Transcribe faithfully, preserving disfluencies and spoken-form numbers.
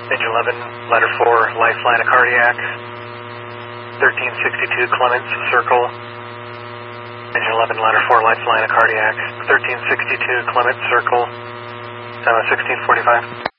Engine eleven, ladder four, lifeline of cardiac. thirteen sixty-two Clements Circle. Engine eleven, ladder four, lifeline of cardiac. thirteen sixty-two Clements Circle. Uh, sixteen forty-five.